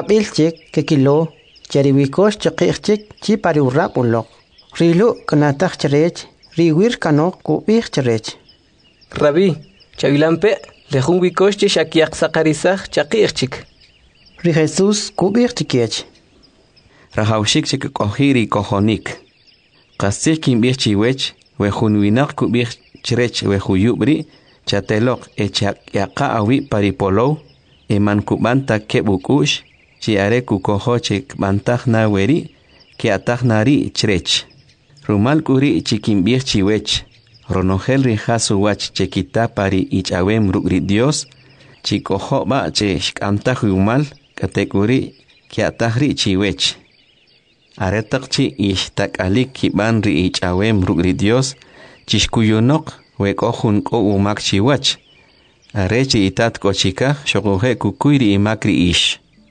ilchik ke kilo chariwikosh chiqich chi pari urap ulok rilu kanatak cherech riwir kanok kubih cherech Rabbi chavilampe lejun wikosh shakiak sakarisach chaqichik ri Jesus kubih chikech Rahawshik chik kohiri kohonik qasik kimbih chiwech we junwinak kubih cherech we huyubri chatelok echak yaqa awi paripolo eman kubanta kebukush chiare kukohochik bantah na weri ki atah nari cherech rumal kuri chikimbih chiwech ronogel rijasu wach chekita pari ichawem rugri Dios chikoho ba che shkamtah umal katekuri ki atahri chiwech aretakchi ishtak alik kiban ri ichawem rugri Dios chishkuyunok wekohun ko umak chiwach arechi itat kochika shogohe kukuiri imakri ish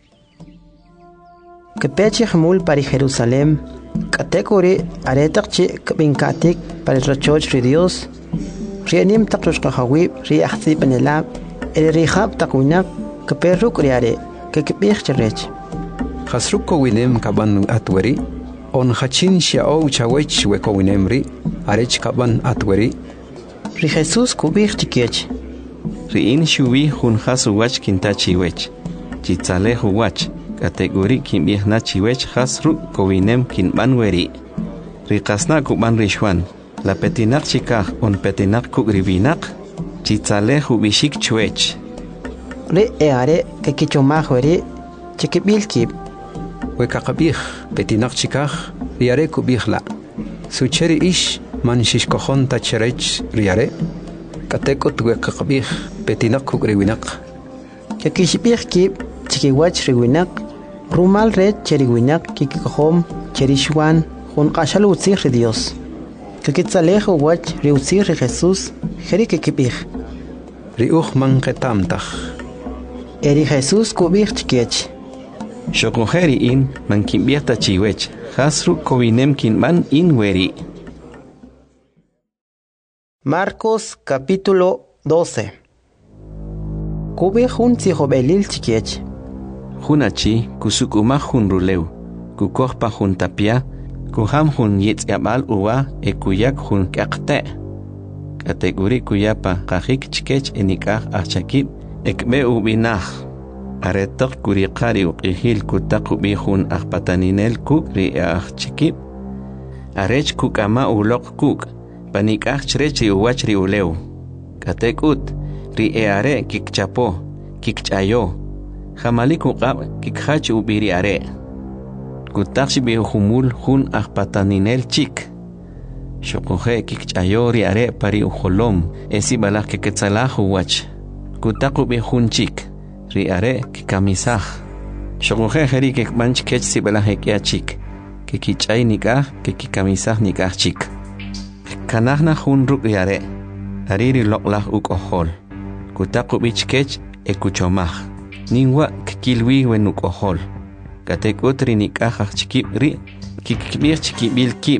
kepechi hamul pari Jerusalem katekuri aretakchi kbinkatik pari rachoch ri Dios rienim takrushkahawi ri ahsi panelab el rihab takunak keperuk riare kekbih cherech Khasruko winem kaban atweri on khachin shiao chawech weko winemri arech kaban atweri ri Jesus kubih chikech ri in shuwi hun khasu wach kintachi wech chitsale huwach kategori kimbih na chiwech khasru kowinem kinban weri ri qasna kuban rishwan la petinak chikah on petinak kugribinak chitsale hubishik chwech ri eare kekichomah weri chikibilkib wekaqabih petinak chikah riare kubihla sucheri ish man shishkohon tacherech riare katekot wekaqabih petinak kugriwinak kekishbihkib chikiwach riwinak rumal red cheriwinak kikikohom cherishwan hun qashal utzir ri Dios kekitsalejo wach ri utzir ri Jesus jeri kekibih riuj man qetamtaj eri Jesus kubih chikech Shokojeri in man kimbiata chiwech hasru kowinem kinban in weri Marcos capítulo 12 Kubih hun tzihobelil chikech Hunachi kusukuma hun ruleu kukohpa hun tapia kuham hun yitz'yabal uwa ekuyak hun kaqte kategori kuyapa qajik chikech enikaj achakib ekbe ubinaj aretok kuriqari uqihil kutaqubi hun ajpataninel kuk ri chikib arech kukama uloq kuk panikaj chrech ri uwach ri uleu katekut ri eare kikchapo kikchayo jamalik uqab kikhach ubiri are kutakshi bi humul hun ajpataninel chik shoqoje kikchayo ri are pari ujolom esi balaj kiketsalah uwach kutaqubi hun chik ri are kikamisaj shoqoje jeri kikmanch kech si balaj ekiachik kikichay nikaj kikamisaj nikaj chik kanajna hun ruk ri are ariri loqlaj ukohol kutaqubi chkech ekuchomaj Ningwa kikilwi wenukojol katekut ri nikajaj chikib ri kikbir chikibil kib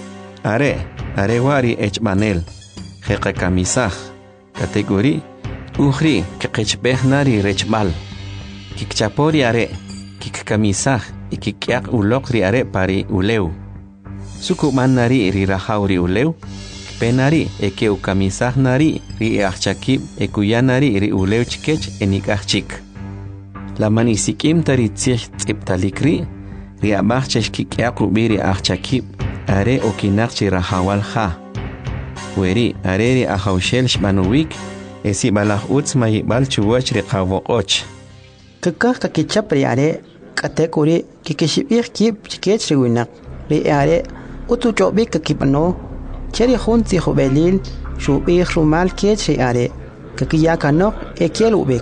are wari echmanel jeqa kamisaj kategori ujri kiqechbejnari rechbal kikchapori are kikkamisaj ikikyak ulok ri are pari uleu sukumanari ri rajauri uleu penari eke ukamisaj nari ri achakib ekuyanari ri uleu chikech enikajchik la manisikim taritzih tziptalikri ri abachchesh kikyak ubiri achakib are okinakchi rahawal ha weri are ri ahawshel shmanuwik esi balaj utz mayibal chuwach ri qawoqoch kakaj kakichap ri are katekuri kikishibih kib chikech ri winak ri are utuchobik kakipano cheri hun tzihobelil shubih rumal kech ri are kakiyakanok ekiel ubik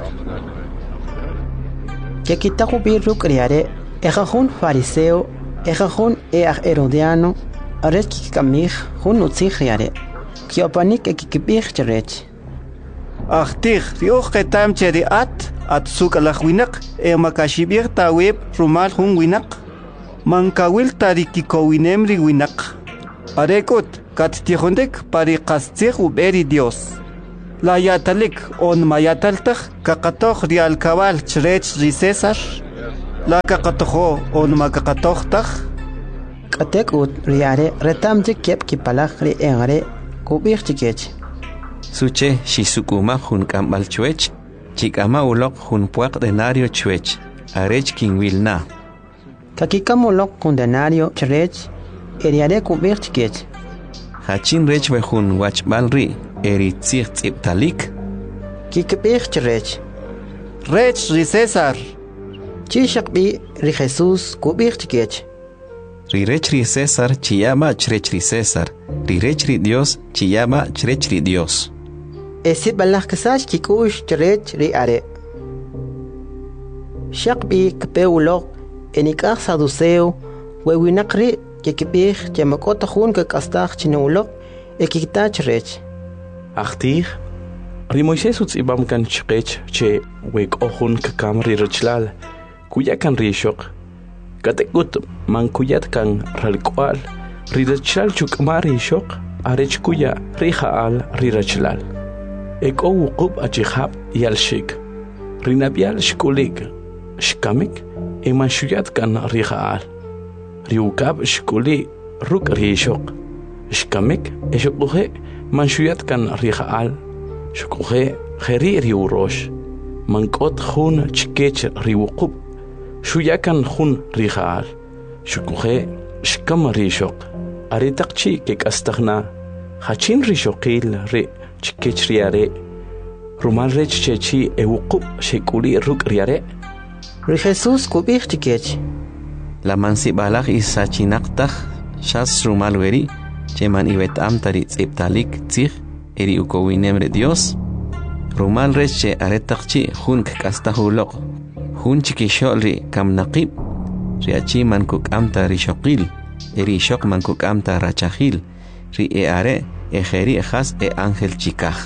Kekitaku birruk riare, ejajun fariseo, ejajun herodiano, aret kikamij, jun utzij riare. Kiopanik ekikibij cherech. Achtij, rioch ketam cheri at suk alachwinak, makashibir taweb rumal jun winak. Mankawil tarikikowinem ri winak. Arekut, kattijondek pari kastzij uberi Dios. La yatalik on mayataltaj kakatoj ri alkabal chrech ri César la kakatojo o numakakatohtaj. Katek ut riare retam jikep kipalak ri engare kubir chikech. Suche shisukuma hun kambal chuech, chikama ulok hun puak denario chuech, arech king wilna. Kakikamulok kun denario chrech, eriare kubir chikech. Hachin rech we hun wachbalri, eritzir tziptalik. Kikibir chrech. Rech ri César. Chishakbi ri Jesús kubir chikech. Rirech ri César chiyama chrech ri César, rirech ri Dios chiyama chrech ri Dios. Esi balak kasach kikush chrech ri are. Shakbi kpeulok enikah saduceo wewinakri kikibir chemakota hun kakastach chinulok ekita chrech. Achtir ri Moisés utzibam kan chrech che wek ohun kakam ri rechlal kuya kan rishok. Katekut man kuyat kan ralkwal rirachlal chukmar rishok arech kuya rihaal rirachlal. Ek o wuqub achihab yalshik. Rinabial shkulik shkamik eman shuyat kan rihaal. Riukab shkuli ruk rishok. Shkamik eshukuhe man shuyat kan rihaal. Shukuhe kheri riurosh. Mankot hun chikech riwuqub. Shuyakan hun rihaal. Shukuhe shkam rishok. Aritakchi kek astagna. Hachin rishokil ri chikech riare. Rumal rech chechi ewuqub shekuli ruk riare. Ri Jesús kubir chikech. La mansibalak isachinaktaj, shas rumal weri, cheman ibetam tari tziptalik tzig, eri ukowinemre Dios. Rumal rech che aretakchi hun kakastahulok. Hun chikishol kam naqib, riachi man kukamta rishokil, eri shok man kukamta rachahil, ri eare ejeri ejas e ángel chikaj.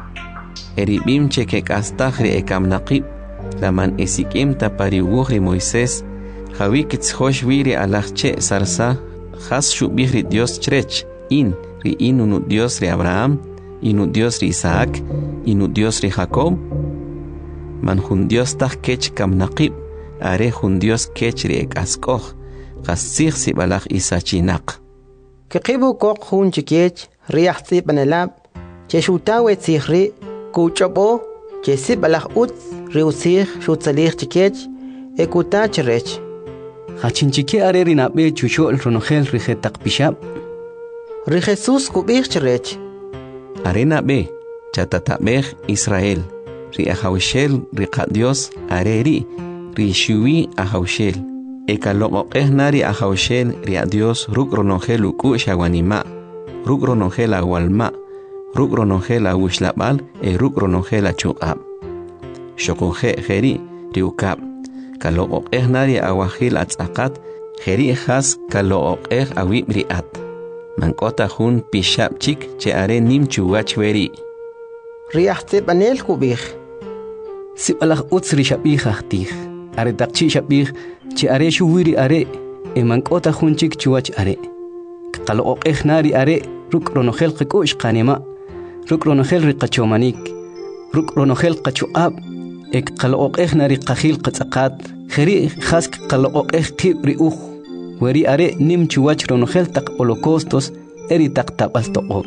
Eri bim cheke kastaj ri kam naqib, la man esikim tapariwuj Moisés, jawi kitzhosh wiri alachche sarsa, jas shubih ri Dios chrech, ri unu Dios ri Abraham, inu Dios ri Isaac, inu Dios ri Jacob. Man hun Dios taj kech kam naqib, are hun Dios kech ri ek askoj, qassig sibalaj isachinak. Kiqibu kok hun chikech riah tzip che shutawe tzihri kuchobo che sibalaj ut riusig shutzalig chikech ekuta chrech. Hachinchike are rinabe chushol ronogel rijetak pishab. Ri Jesús kubir chrech. Arena be, chatatabej Israel. Ri ahawshel ri Dios areri ri shuwi ahawshel eka loqoqeh nari ahawshel ri Dios ruk ronogel uku shawanima ruk ronogel awalma ruk ronogel awushlabal ruk ronogel achuqab shoqoje jeri ri ukab kaloqoqeh nari awahil atzaqat jeri has kaloqoqeh awi briat mankota hun pishab chik che are nim chuwach weri riahte banel kubir. Sibalaj utsri shabih ahtih. Are takchi shabih che are shuwiri are emankota hunchik chuach are. Kaloq ekhnari are ruk ronogel qikush qanima. Ruk ronogel riqachomanik. Ruk ronogel qachuab. Ek kaloq ekhnari qakhil qatzaqat. Kheri khask kaloq ekhtib riuh. Weri are nim chuach ronogel tak holocaustos eri tak tabal toqob.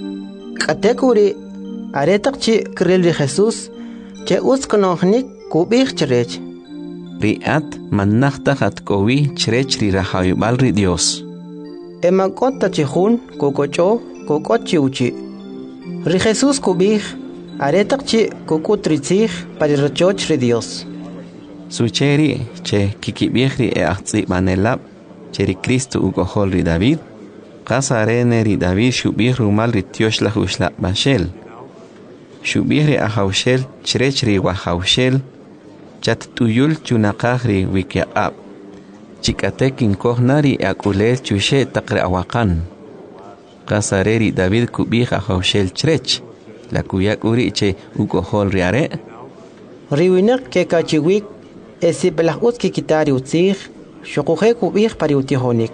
Katekuri are takchi krel ri Jesús che uskonojnik kubir chrech. Riat manachta hatkowi chrech ri rahayubal ri Dios. Emankota chihun kokocho kokochi uchi. Ri Jesús kubir are takchi kokutritzig parirchoch ri Dios. Sucheri che kikibihri ahtzi manelab cheri Cristo ukohol ri David. Qasarene ri David shubih rumal ri Tiosh la hushla bashel. Shubihri ahawshel chrechri wahawshel chat tuyul chunaqahri wikiaqab chikatekin kohnari akulel chushe taqre awakan qasareri David kubih ahawshel chrech la kuyak uriche ukohol riare riwinak ke kachiwik esibelahut ki kitari utzig shoqoje kubih pariutihonik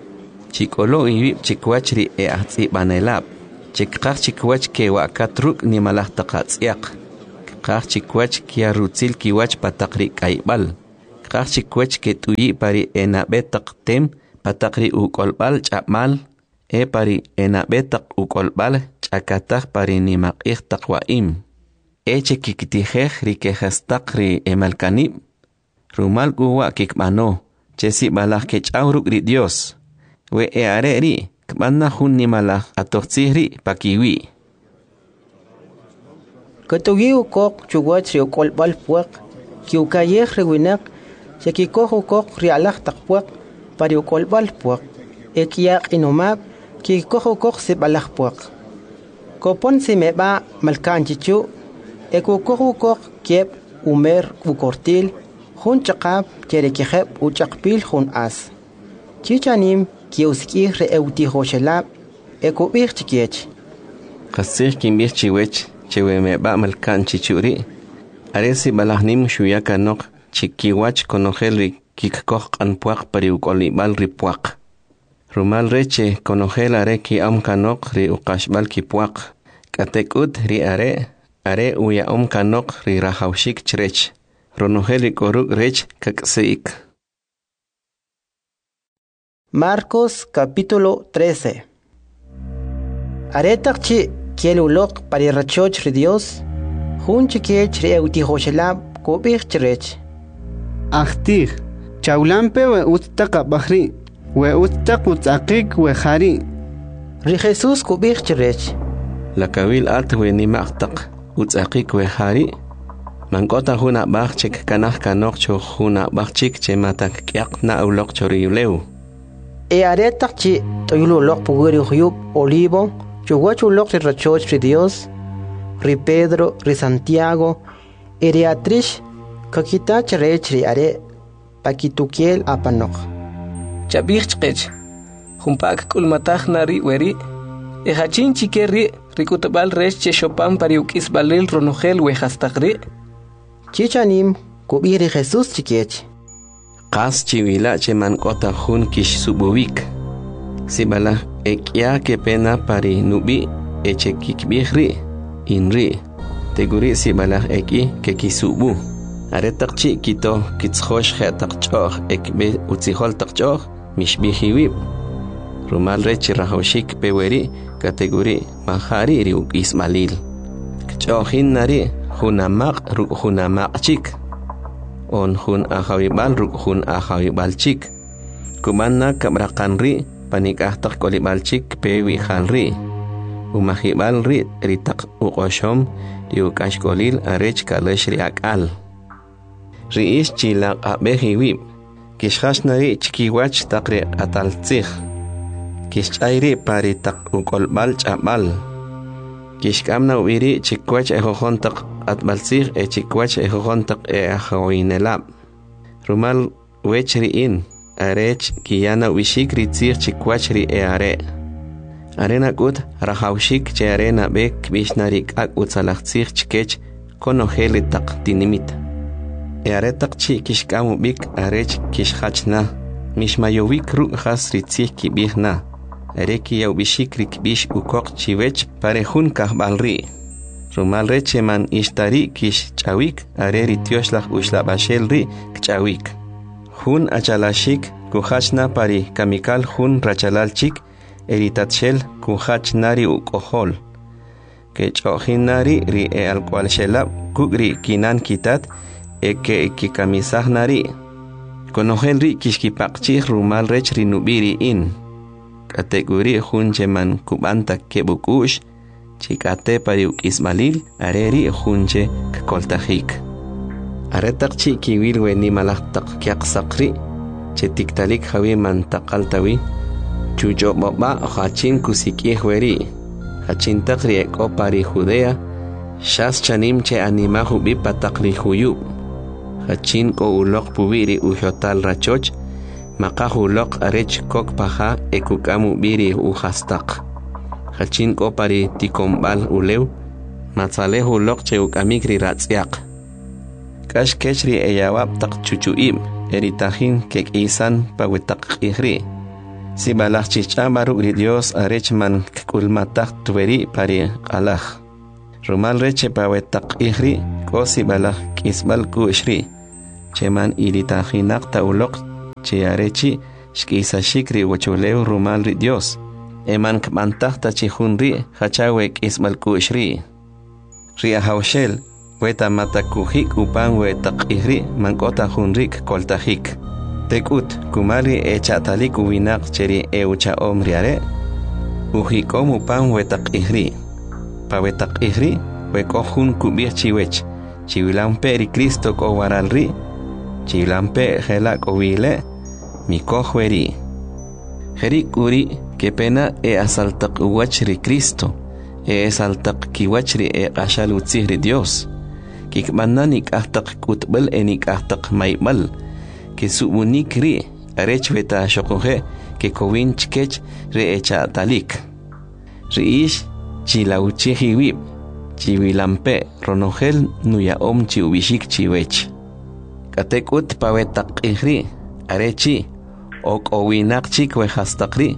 chikolo iwib chikwachri ahtzi banelab Chikqaq chikwach ke wakatruk ni malah taqatsiaq. Qaq chikwach kia rutzil kiwach pataqri kaibal. Kachikwech que tuyi pari enabetak tem patakri ukolbal chapmal pari enabetak ukolbal chakatak pari nimakirtak waim. Eche kikitijej rikejastak ri emalkanib. Rumal guwa kikmano, chesi balak kechauruk ri Dios. We are ri, kmana hun nimalak atoxihri pakiwi. Katugi ukok chuwach ri ukolbal puak, ki ukayej rewinak, sekikoh ukok rialak takpuak, pari ukolbal puak, ekiyak inumab, ki koh ukok se balak puak. Kopon se meba malkanchichu, ekukoh ukok kiep umer ukortil, hun chakab cherekiheb uchakpil hun as. Chichanim kiuskih re eutihoshelab, ekubir chikiech. Kasih kimbir chiwech, chewe meba malkanchichuri. Aresi balahnim shuyakanok chikiwach konogel kikkoh anpuak pari ukolibal ripuak. Rumal reche konogel are ki amkanok ri ukashbal kipuak. Katekut ri are uya kanok ri rahaushik chrech. Ronogel ri koruk rech kakseik. Marcos capítulo 13. Aretak chi kielulok pari rachoch ri Dios. Hun chikech ri eutihoshelab kubir chrech. Achtih, chaulampe we ustaka bahri, we ustak utzakik we hari. Ri Jesus kubir chrech. La kawil alt we nimaktak utzakik we hari. Mankota huna bakchik kanah kanok cho huna bakchik che matak kyak na ulok choriyuleu. Aretak chi toyululok puguri huyub olivo, chuwachulok ri rachoch ri Dios. Ri Pedro, ri Santiago, ri Atrish, kakita chrech ri are, pakitukiel apanok. Chabich chkech, humpak kulmatach nari weri, hachin chikeri, rikutabal rech che shopan pariukis balil ronogel wehastagri. Chichanim, kubiri Jesus chikech. Kas chiwila che mankota hun kish subuvik. Sibala ekya ke pena pari nubi eche kikbihri. Inri, teguri si balah eki ke kisubu. Aretak chi kito kitshosh khetak choh ekbe utzihol tak choh mishbihiwib. Rumal rechi rahoshik peweri kategori mahari ri ismalil. Kchohin nari hunamak ruk hunamak chik. On hun ahawibal ruk hun ahawibal chik. Kumanna kabrakan ri panikah tak kolibal chik pewi halri. Umahibal ri ritak uqoshom riukashkolil arech kalesh riakal. Riish chilak abehiwib. Kishhashnari chikiwach takri ataltzih. Kishchayri pari tak ukolbal chabal. Kishkamna uiri chikwach ejojontak atbaltzih chikwach ejojontak ahawinelab. Rumal wechri in arech kiyana wishik ritzih chikwach ri are. Arena gut rahaushik che arena bek bishnarik ak utzalachtzih chkech konogeli tak dinimit. Aretak chi kishkamu bik arech kishhachna. Mishmayovik ru has ritzih kibihna. Areki yau bishik rikbish ukok chiwech parejun kahbalri. Rumal reche man ishtari kish chawik areri tioshlach ushlabashel ri kchawik. Hun achalashik kuhachna pari kamikal hun rachalal chik eritatshel kuhach nari ukohol. Kechohin nari ri alkwal shelab kugri kinan kitat eke kikamisah nari. Konohel ri kishkipakchih rumal rech rinubiri in. Kategori huncheman kubanta kebukush chikate pariuk ismalil areri hunche kakoltajik. Aretak chi kiwil weni malaktak kyak sakri chetiktalik hawi mantakaltawi. Chuyo baba hachin kusiki hueri. Hachin takri eko pari Judea. Shas chanim che anima hubi patakri huyub. Hachin ko ulok pubiri ujotal rachoch. Maka ulok arech kok paha ekukamu biri uhastak. Hachin ko pari tikombal ulew. Matzale ulok che ukamikri ratsiak. Kash kechri eyawab tak chuchuib. Eritahin kek isan pawetak ihri. Si balach chicha baru ri Dios arechman kulmatak tueri pari alach. Rumal reche pawetak ihri ko si balach kisbal kushri. cheman iritajinak taulok che arechi shkisa shikri wachuleu rumal ri Dios eman kmantakta chihunri hachawek ismalkushri ri ahawshel weta matakuhik upan wetaqihri mankota hunrik koltajik tekut kumari echatalik uwinak cheri eucha omriare uhikom upan wetaqihri pa wetaqihri wekohun kubir chiwech chiwilampe ri Cristo ko waralri chiwilampe hela ko wile mikohweri herik uri que pena asaltaq uwachri Cristo asaltaq kiwachri qashalutzihri Dios kikmannanik ahtaq kutbal enik ahtaq maybal que subunikri arechweta shokoje que kowin chkech re echa talik riish chilauchihiwib chiwilampe ronogel nuya om chiubishik chiwech katekut pawetaq ihri arechi ok owinak chikwe hastaqri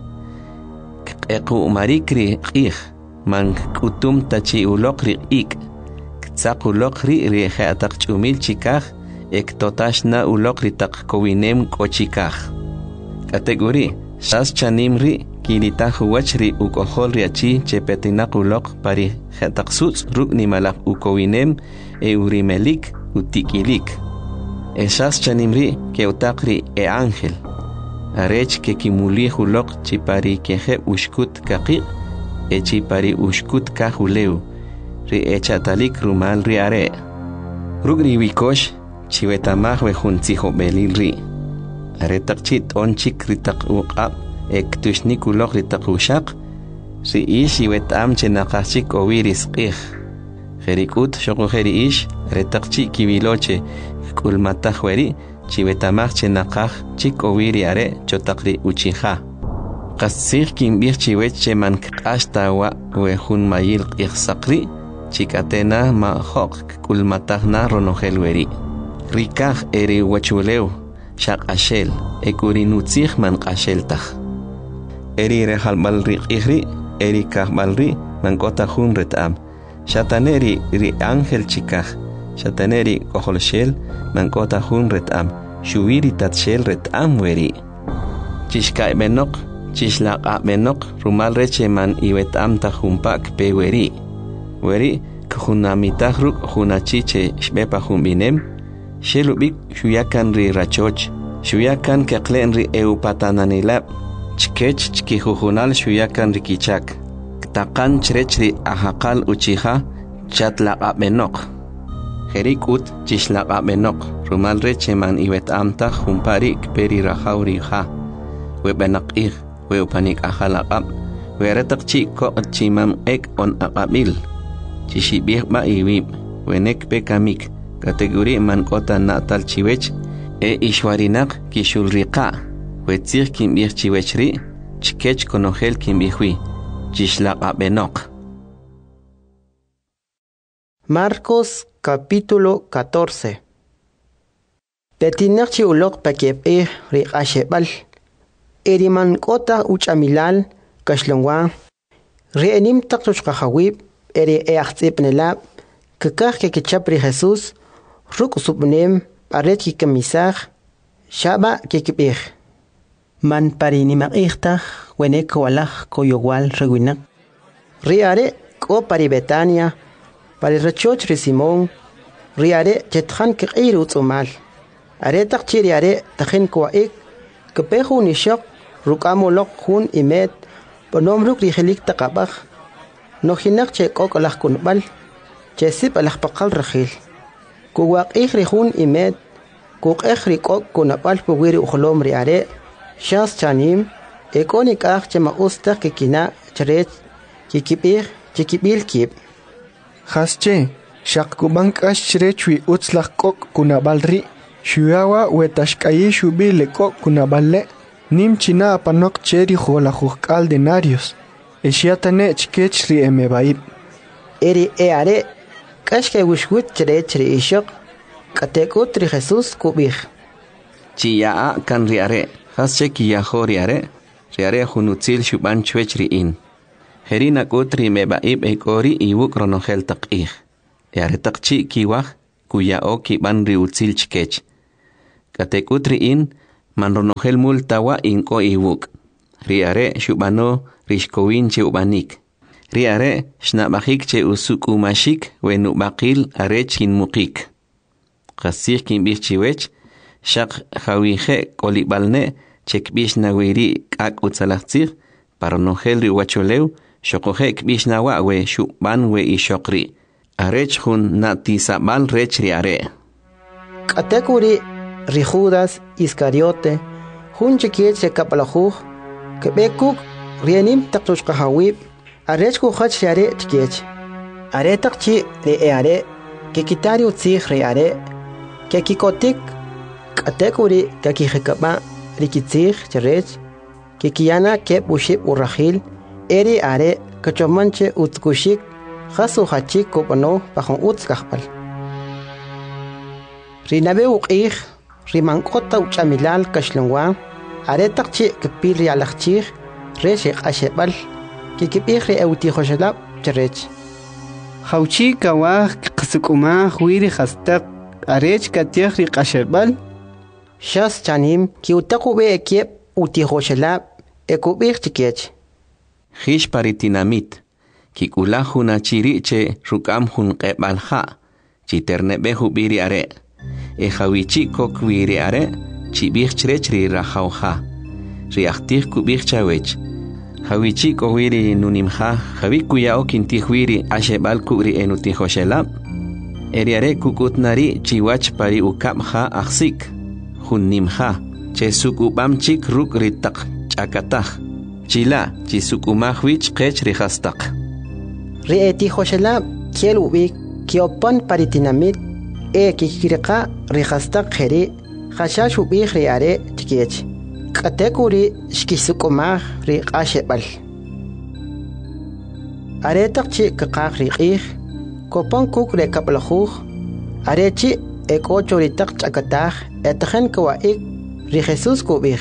equ marikri qih man kutum tachi ulokri ik tzaqulokri ri khataq chumil chikaj ek totashna ulokri taq kowinem kochikaj kategori shas chanimri kilitah wachri ukohol riachi chepetinaq ulok pari khataq suts rukni malaq ukowinem urimelik utikilik esas chanimri ke utaqri ángel arech que kimuli hulok chipari keje ushkut kaqi chipari ushkut kahuleu ri echatalik rumal ri are rugri wikosh chiwetamaj we juntsijo belil ri are taqchit onchik ritaq uqab ektushnik ulok ritaq ushaq ri ish iwetam chenaqachik owiris qih jerikut shoko jeri ish retaqchi kibiloche kulmataj weri chiwetamaj chenaqaj chik owiri are chotaqri uchija qasij kimbij chiwech cheman q'ashtawa wejun mayil q'ijsaqri chikatena ma joq kulmatajna ronojel weri rikaj eri wachuleu shaq'ashel ekurinutzij man q'asheltaj eri rejalbal riq'ijri eri kajbalri mank'otajun ret'am shataneri ri ángel chikaj shataneri kojolshel mank'otajun ret'am shuwiri tatshel ret'am weri chishkay benok chishlaqa benok rumal reche man iwet'am tajunpak pe weri kjunamitaj ruk junachiche shbepa junbinem shelubik shuyakan ri rachoch shuyakan keqlen ri eupatananilab chkech chkijujunal shuyakan ri kichak taqan chrech ri ahaqal uchija chatlaqa benok jerikut chishlaqa benok rumal reche man iwet'am tajunparik peri rajawrija webenaqij weupanik ajalaqab weretaqchi ko chimam ek on aqabil chishibih ba iwib wenek pekamik kategori man kota natal chiwech ishwarinak kishulriqa wetzir kimbih chiwechri chkech konojel kimbihwi chishlaqa benok. Marcos capítulo 14. Petinakchi ulok pakep riqashebal eriman kota uchamilal kashlongwa reenim taqtuchqahawib eri eaqtsipnelab kakaj ke kichapri Jesús ruk subnem paret ki kamisaj shaba ke kibih man parinimaqihtaj wenek walaj koyowal rewinak riare ko pari Betania pari rachoch ri Simón riare chetjan qir utsumal are taqchiri are tajen kwaik kepeju nishok rukamolok hun imet bonom ruk rijelik taqabaj nojinak che kokolaj kunbal chesip alaj paqal rajil kuwaq ijri hun imet kuk ejri kok kunabal puwiri ujolom riare shas chanim ekonik aj chema ustaj kikina chrech kikibil kib hasche shaq kubank ash chrechwi utzlaj kok kunabal ri shuyawa wetashkayi shubile kok kunaballe nim china panok cheri jola jukal denarios eshiatane chkech ri emebaib eri eare kashke wishwit chri ishok katekut ri Jesús kubih chiya kan riare hasche kiya riare junutzil shuban chwechri in herina kutri mebaib ekori iwuk ronojel taqih eare taqchi kiwaj kuya oki ban ri utzil chkech Katekut riin man ronogel multawa inko iwuk. Riare shubano rishkowin che ubanik. Riare shnabajik che usuk umashik wenu bakil arech kin mukik. Qasir kin bichiwech shaq hawije kolibalne chekbish nawiri kak utsalachtir para nogel ri wacholew shokoje kbish nawa we shuban we ishokri. Arech hun natisabal rech riare. Katekuri ri Judas Iscariote hun chikiet se kapalajuj kebekuk rienim taktushkahawib arech ku khach riare chikiet are takchi re eare ke kitari utzig riare ke kikotik katekuri kakijekaba rikitzig cherech ke kiana ke bushib urahil eri are kachomanche utzkushik khasu hachik kopano pajon utzkahpal rinabe uqih rimankota uchamilal kashlungwa are takchi kepil rialachchig reshik ashebal kikipih re euti khoshalab cherech Hauchi kawah qasukuma huiri khastak arech katiah ri qashebal shas chanim ki utaku be ekiep uti khoshalab ekubih chikech Hish paritinamit kikula huna chiriche rukam hun qebalha chiternebe hubiri are hawichi kokwiri are chibih chrechri rahauha riachtih kubih chawech hawichi kowiri nunimha hawikuya okintihwiri ashebal kubri enutihoshelab eriare kukutnari chiwach pari ukabha aksik hunnimha chesukubam chik ruk ritak chakatah chila chisukumahwich qech rihastak rietihoshelab kielubik kiopan paritinamit kikirqa rihastak kheri khashash ubih riare tikech katekuri shkisukumah riqashebal are takchi kaqaq riqih kopan kuk re kaplajuj are chi ekocho ritak chakatah etjen kwaik ri Jesus kubih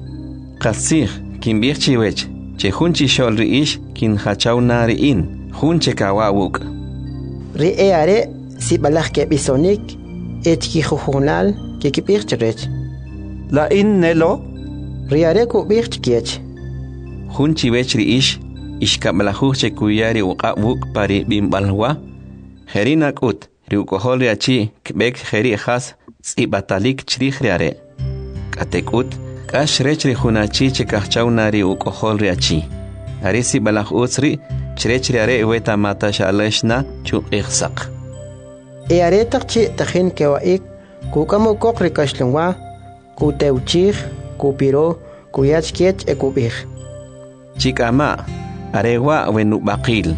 qasir kinbih chiwech che hunchi shol riish kin hachawna riin hunche kawawuk ri are si balaj ke bisonik etki khujunal ke kipir cherech La in nelo riare ku bir chkiech hunchi wechri ishkablaju che kuyari uqabuk pari bimbalwa herina kut riukohol riachi kbek heri khas tsibatalik chrih riare katekut kash rechri hunachi che kahchawnari ukohol riachi arisi balaj utsri chrechri are weta mata shalashna chuqihsaq are takchi tahin kewaik kukamo kokri kashlungwa kuteuchig kupiro kuyachkiech ekubih chikama arewa wenu baqil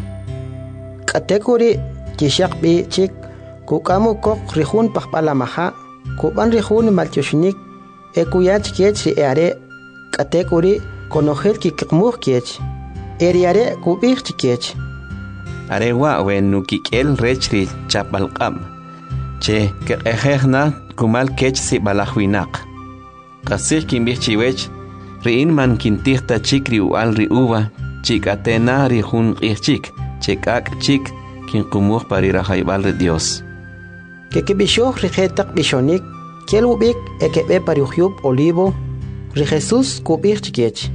katekuri kishaqbi chik kukamo kok rihun paqpalamaha kuban rihun maltyoshnik ekuyachkiech ri are katekuri konojel kikmuh kiech eriare kubih chkiech arewa wenu kikel rechri chapalqam che kehna kumal kech si balahwinak qasir kinbih chiwech riin man kintihta chikri ual ri uva chikatena ri hun qihchik chekak chik kinqumuh pari rahaybal ri Dios kekibishoh ri khetak bishonik kelubik ekebe pari uyub olivo ri Jesus kubih chikech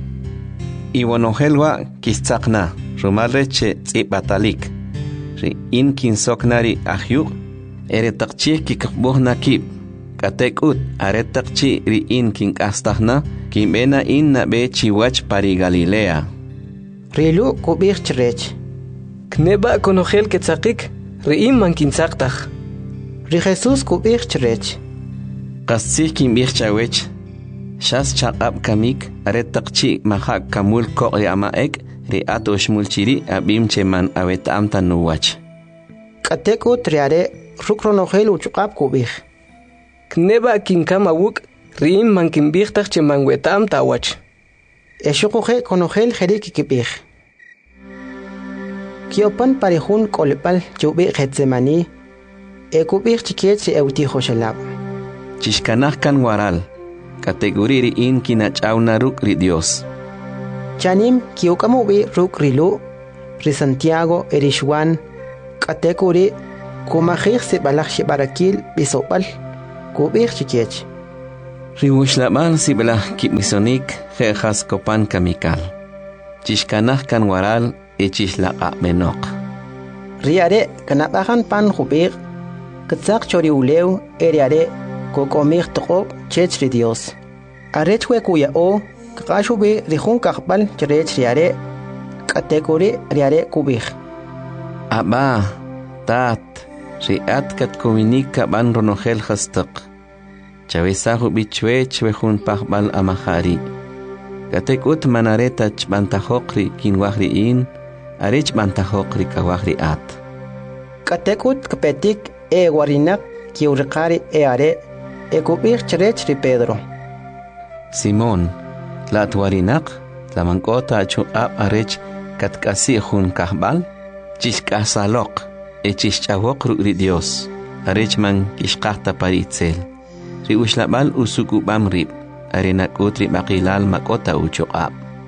iwonohelwa kistzaqna rumalre che tsibatalik ri in kinsoknari ahyuq ere taqchih kikbuhna kib katekut are taqchi ri in kinkastahna kimbena in nabe chiwach pari Galilea rilu kubih chrech kneba konogel ketzaqik ri in man kinsaqtaj ri Jesus kubih chrech qasih kimbih chawech shas chaqab kamik are taqchi mahak kamul ko yamaek ri atosh mulchiri abim cheman awetam tanuwach katekut riare rukronogel uchuqab kubih kneba kinkama wuk rim man kimbihtaj che man wetam tawach eshuquje konogel jerik kibih kiopan parihun kolpal chubi Getsemani ekubih chikech euti khoshalab chishkanaj kan waral kategoriri in kinachawna ruk ri Dios chanim kiokamubi ruk rilu ri Santiago erishwan kategori kumajij se balaj barakil bisopal kubih chikech Riwushlaman sibla kimisonik jejas kopan kamikal. Chishkanah kan waral echishlaqa menok. Riare kanabahan pan hubir. Katsak chori uleu eriare kokomir toko chechri Dios. Arechwe kuya o kakashubi rihun kakbal cherech riare kategori riare kubir. Aba, tat, riat kat kominika ban ronogel hastak. Chavesahu bichwe chwehun pakbal amahari. Katekut manareta chbantahokri kinwahri in, arech bantahokri kawahri at. Katekut kapetik warinak kiurikari are kubir cherech ri Pedro. Simón, la tuarinak, la mancota chu ab arech katkasi hun kahbal, chishkasalok, echishchawok ri Dios, arech man kishkahta paritzel. Ri ushlabal usukubam rib, arenak utri makilal makota uchuqab.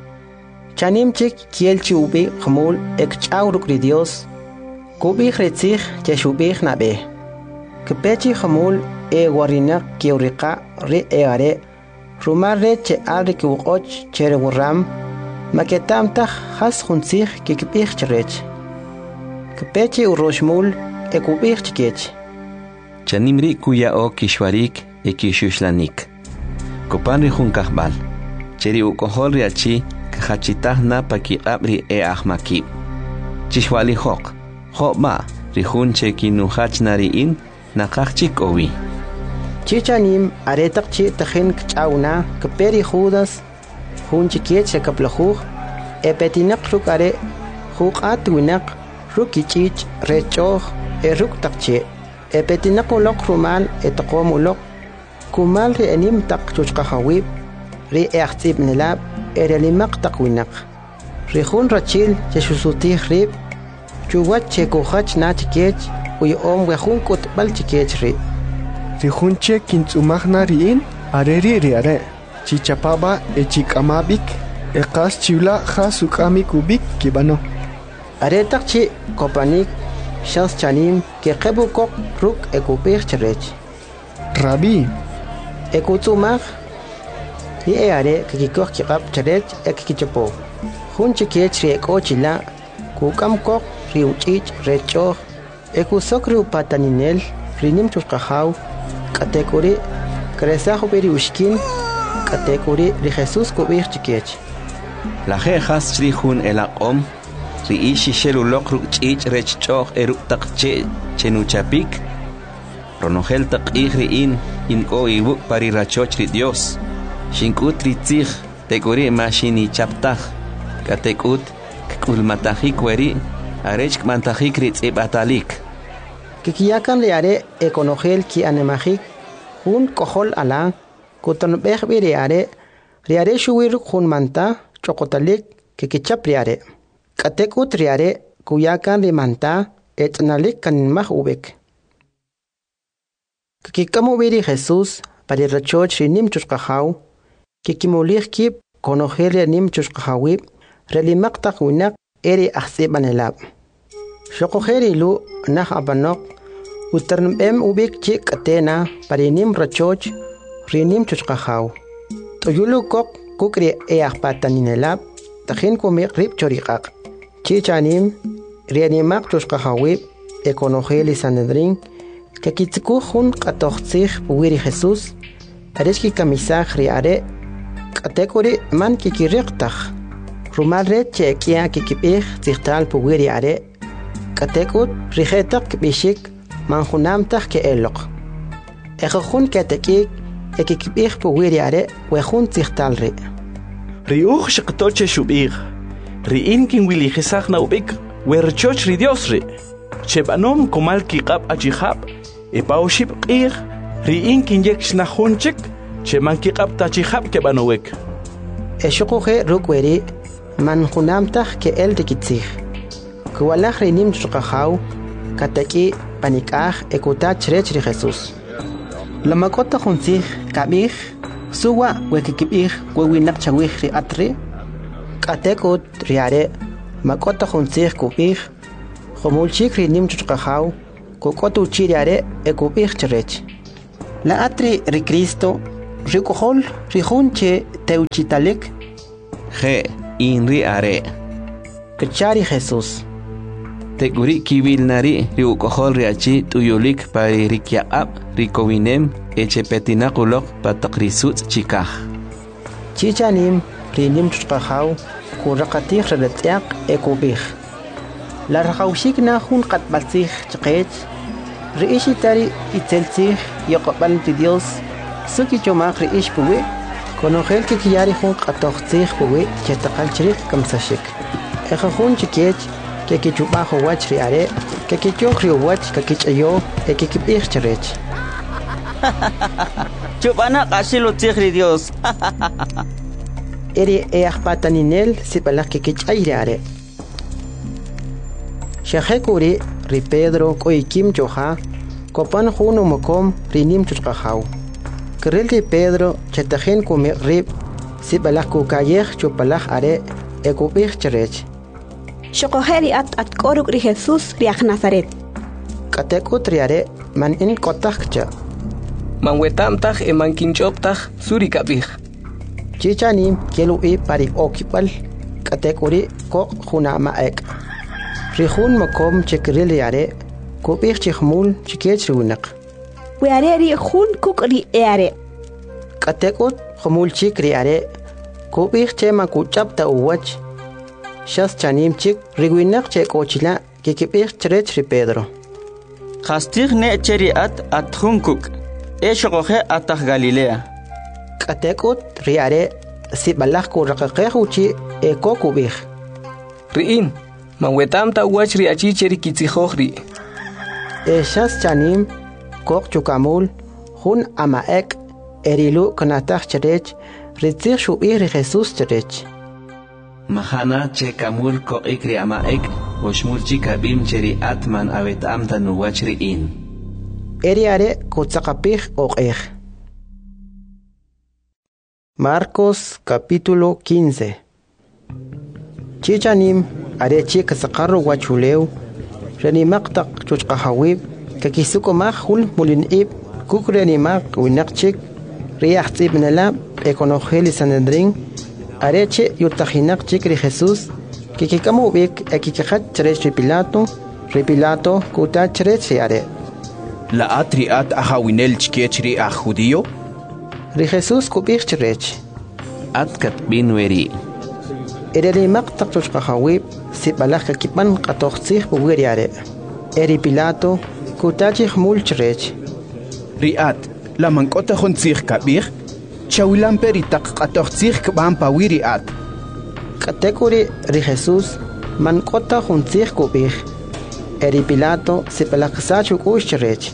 Chanim chik kielchi ubi khmul ekchawruk ri Dios, kubih retzich cheshubih nabe. Kepechi khmul warinak kiurika ri are, rumarre che alri kiwuqoch chere wurram, maketam tah has hunzich kikibih cherech. Kepechi uroshmul kubih chikech. Chanimri kuya o kishwarik kishuslanik. Kopanri hun kahbal. Cheri ukohol riachi kahachitah na pakiabri ahmakib. Chishwali hok. Hokma rihun che kinuhach nariin nakachik owi. Chichanim aretak chi tahin kchauna kaperi Judas hun chikiet se kaplahuj epetinak rukare hukat winak rukichich rechoh ruk takche epetinak ulok rumal etakom ulok kumal ri anim tak chuchkahawib ri eachtib nilab erelimak takwinak rihun rachil cheshusutih rib chuwat chekuhach na chikech uyom wehun kutbal chikech ri Rihunche kintzumagna riin areri riare chichapaba echikamabik ekas chivla jasukami kubik kibano aretak chi kopanik shans chanim ke kebukok ruk ekupir cherech Rabi ekutzumag ni are kikikok kikap cherech ekikichapo hunche kech ri ekochila kukam kok riuchich recho ekusok riupataninel rinim chuskahaw kategori kresaho beri ushkin kategori ri Jesus kubir chikech La jejas trihun elaqom ri ishi shelulok ruchich rechchoh erutaqche chenuchapik ronogel taqih riin inko ibu pari rachoch ri Dios shinkut ritzih tegori mashini chaptah katekut kulmatahik weri arech kmantahik ritzibatalik kikiyakan riare ekonogel ki anemahik hun kohol ala kuton behbi riare shuwir hun manta chokotalik kikichap riare katekut riare kuyakan rimanta etnalik kanmah ubek kikikamu biri Jesus pari rachoch rinim chushkahaw kikimulich kip konogel rinim chushkahawib relimak takwinak eri ahsibanelab shokogeri lu nah abanok uternbem ubik chik katena parinim rachoch rinim chushkahaw toyulu kok kukri eahpataninelab tahin kumik rib choriqaq chichanim rianimak chushkahawib ekonogeli sanedrin kakitziku hun qatoqtzih puwiri Jesus areshki kamisaj riare kategori man kikiriqtaj rumalre chekia kikipih zihtal puwiri are katekut rijetak bishik manjunamtaj ke elok ejojun ketekik ekikipih puwiri are wejun zihtal ri riuj shqtoche shubig riin kin wili jesaj na ubik werchoch ri Dios ri chebanom komal kiqab achihab epaushib qig riin kin yekshna hunchik cheman kiqab tachihab kebanowek eshuquje rukweri manjunamtaj ke el tikitzij kuwalaj rinim chuqahaw kataki panikaj ekutach rech ri Jesus lamakota juntzij kabij suwa wekikibij wewinak chawij ri atri katekut riare makota juntzij kubij jomulchik rinim chuqahaw kokotu chiriare ekubij cherech la atri ri Cristo rikuhol rihun che teuchitalek. Je inri are. Kachari Jesús. Teguri kibil nari riukohol riachi tuyulik pari rikiaab rikowinem echepetinakulok patakrisut chikah. Chichanim rinim chkahaw kurakatih reletyak ekubih. La rakawshik na hun katbalsih chkech. Riishitari itzelsih yokopal ti Dios. Suki chomak riish puwe. Konogel kikiyari hun katochsih puwe chetakal chirik kamsashik. Ekahun chikech que chubajo watch riare que chokrio watch que kichayo que kibir cherech chubana qashilo tigri Dios eri paninel sipalak que kichay riare shahekuri ri Pedro koikim joha kopan huno mokom rinim churqahaw krel ri Pedro chetajen kume rib sipalak ku kayeh chupalak are ekubir cherech Shokoheri at koruk ri Jesús riach Nazaret. Katekut riare man in kotakcha. Man wetamtach e man kinchoptach suri kabih. Chichanim kielu pari okipal katekuri ko hunama ek. Rihun makom chikril riare kubih chikhmul chikech runak. Weare ri hun kuk ri eare. Katekut khmul chik riare kubih chema kuchapta uwach. Shas chanim chik riguinak che kochila que kibir cherech ri Pedro. Khastig ne cheri at hunkuk. Eshokohe atah Galilea. Katekut riare si balak ku raqaqehuchi eko kubih. Riin, man wetam ta wach ri achi cheri kitzihohri. Shas chanim kok chukamul hun amaek erilu kanatach cherech ritzir shubir ri Jesús cherech. Mahana che kamul ko ikri amaek oshmul chikabim cheri atman avet amta nuwachri in. Eriare kutzakapih oqeh. Marcos capítulo 15. Chichanim are chik sakarro wachuleu renimaktak chuchqahawib kakisukomah hul mulinib kukrenimak winakchik riyahtib nalab ekonogeli sanedrin areche yutajinak chikri Jesús que kikamu bik ekikhat cherech Pilato kuta cherech are la atriat ahawinel chkechri a judío ri Jesús kubich cherech atkat binweri ereli maqtaq chuchqahawib sibalak kipan qatoqsih buweri are eri Pilato kuta chihmul cherech riat la mankota khontsih kabir Chawilan peritak qatoqtsih kban pawiri at. Katekuri ri Jesús man kota juntzih kubih. Eri Pilato sipalaksachu kushcherech.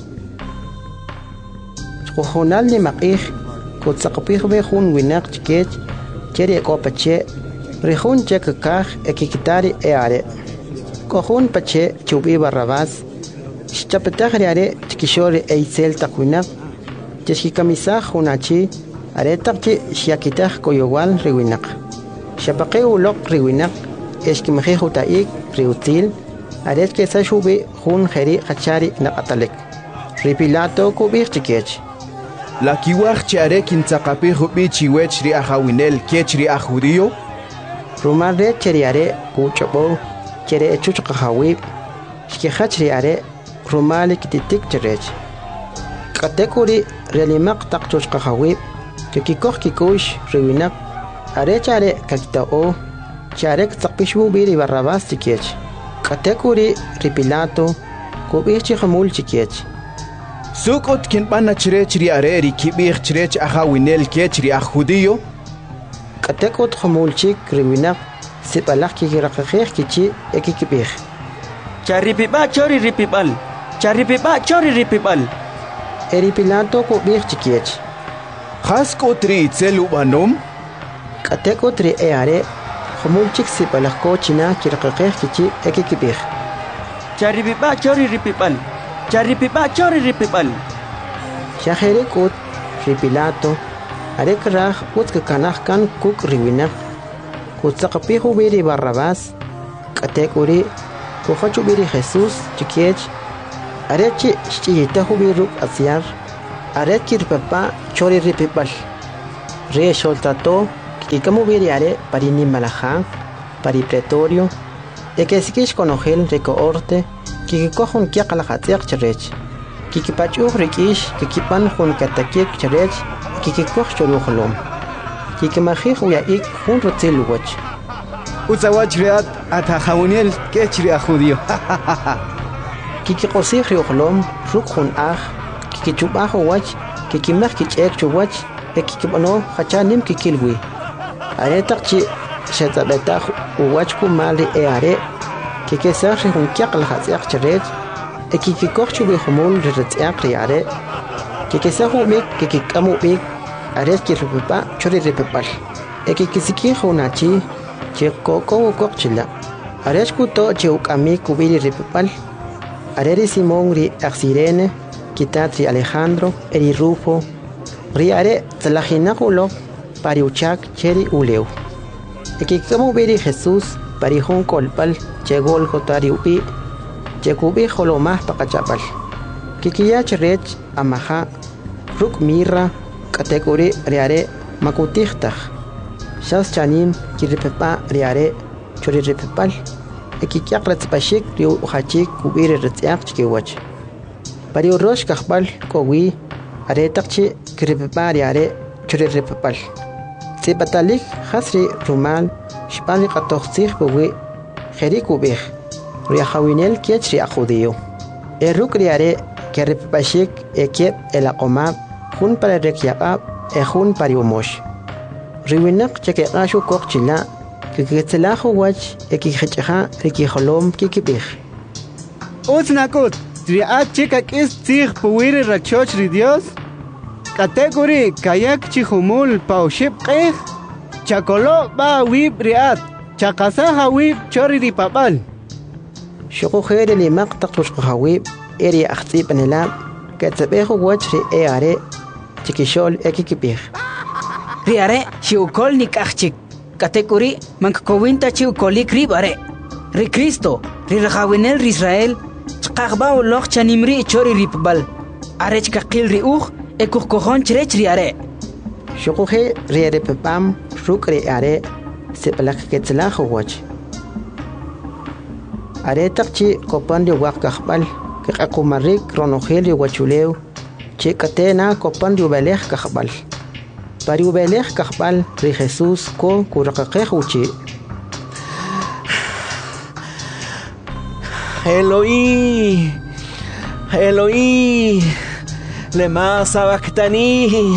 Chujunal ni maqih kutsaqpih be jun winak chikech cheri ekopache rihun chekakaj ekikitari eare. Kohun pache chubi Barrabás. Chapetagri are chikishori eisel takwinak. Cheshikamisaj junachi aretak shiakitaj koyowal riwinak. Shapaqeu lok riwinak eshkimajeju taik riutil aret que sashubi jun jeri hachari naqatalek. Ri Pilato kubir chikech. La kiwaj chare kintzaqapi hubi chiwech ri ahawinel kech ri judío. Rumare cheriare kuchobo chere chuchqahawib shkihach riare rumale kititik cherech. Katekuri relimak tak chuchqahawib Kikikoh kikush riwinak arechare kakitao charek tsaqpishu biri Barrabás chikech katekuri ri Pilato kubich chihamul chikech sukot kinbana chirech ri areri kibich chirech ahawinel kech ri judío katekot hamul chik riwinak sipalak kikiraqaqih kichi ekikibih charipiba chori ripibal charipiba chori ripibal eri Pilato kubich chikech Haskotri itzelu banom? Katekotri eare, homulchik sipalako china kirqaqeh kichi ekikibih. Charipiba chori ripipal. Charipiba chori ripipal. Shaherekut ri Pilato, arekrah utkakanahkan kuk riwinak. Kutsaqapihu biri Barrabás, katekuri, kuhachu biri Jesús chikiech, arechi shchiyitahu biruk asyar. Aret kir papa chori ripipal Re soltato kikamu viriare para ni malajá, para pretorio, e que sikish conogel recoorte, kikikohun kiakalahatsiak cherech. Kikipachu rikish, kikipan hun katakiek cherech, kikikoh choruholom. Kikimajih uyaik hun rotziluwach. Utsawach reat atajawuniel kechri a judío. Kikikosih rioholom, ruk hun kikichubajo wach, kikimach kichek chuwach, e kikipano hachanim kikilwi. Aretakchi shetabetah uwach kumali e are, kikesar hun kiakalhatsiak cherech, e kikikoh chubihomul riretziak riare, kikesahu mik kikikamu mik, ares kirripipa chori ripipal. E kikisikih unachi, chikoko kokchila. Ares kuto chiukami kubiri ripipal. Areri Simón ri Axirene, Kitatri Alejandro, eri Rufo, riare tzalajinakulo, pariuchak cheri uleu. Ekikamu biri Jesús, parijun kolpal, chegol jotariupi, chekubi jolomah pakachapal. Kikiyach rech, amaja, ruk mirra, katekuri riare, makutichtach. Shas chanim, kiripepa riare, chori ripepal. Ekikiak retzpashik riu hachik kubiri retziak chikiwach. Pariu rosh kahbal kowi, aretakchi kiripepa riare, chori ripepal. Zipatalik hasri rumal, shpali katochzich buwi, jeri kubich, riahawinel kiechri a judío. Eruk riare, keripepashik ekiep elakomab, jun para rekiakab, jun pariumosh. Riwinak chekekashu kokchila, kikitselajo wach ekijecha rikijolom kikipij. Utsnakut, triat chikak is tzig puwiri rachoch ri Dios. Kategori kayak chihumul pauship qej. Chakolo ba wib riat. Chakasaha wib chori ri papal. Shoko jere li maqtaq rushqahawib eri axtib anelab katsabejo wach ri eare chikishol ekikipij. Riare shiukol nikachik. Kategori mankowinta chiukolik ribare. Ri Cristo, ri rajawinel ri Israel, chqaqba uloq chanimri chori ripbal. Arech kakil ri ekukojon chrech riare. Shokoje riare pepam, ruk riare, sepalak ketzelajo wach. Are takchi kopan di wak kahbal, kakakumarik ronogel di wachuleu, chikatena kopan di ubelej kahbal. Pari ubelej kahbal ri Jesús ko kurakakej uchi. Eloí, Eloí, lema sabactani.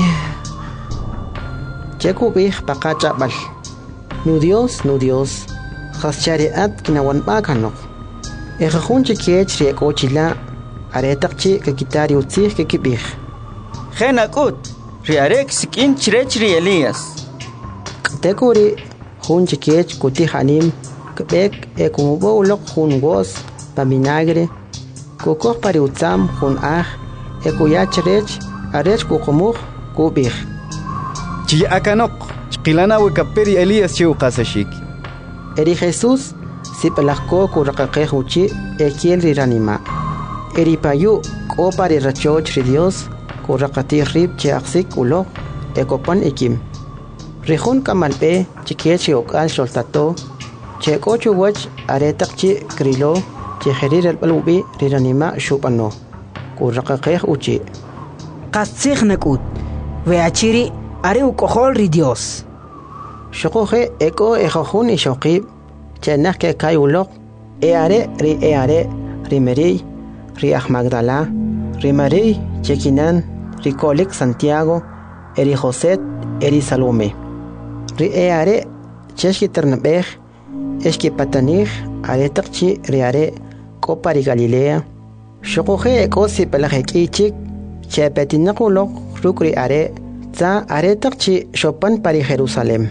Chekubij pakachabal. Nu Dios, haschariat kinawan bakanok. Ejajun chikiech riekochila, aretakchi kakitari utzih kekibij. Genakut, riarek sikin chrech ri Elías. Kategori jun chikiech kutihanim, kebek ekumubo ulok jun gos, paminagre, kukoh pari utzam jun ekuyach rech, arech kukumuk kubij. Chi akanok, chqilana wekaperi Elías chiuqasashik. Eri Jesús sipalajko kurakakej uchi ekiel riranima. Eri payu ko pari rachoch ri Dios kurakati rib chiaxik ulo ekopan ikim. Rihun kamalpe chikiech okal soltato chekochu wach aretakchi krilo chejeri albalubi riranima shupano kurakakej uchi. Qatsig nakut veachiri are ukohol ri Dios. Shokoje eko ejojun ishokib chenak ke kayulok eare ri Meri ri Magdala ri Mari chekinan ri Kolik Santiago eri Joset eri Salome ri eare cheshki ternabej eski patanij are takchi ri are kopa ri Galilea shokoje eko sipalajekichik chepetinakulok rukri are za are takchi shopan pari Jerusalem.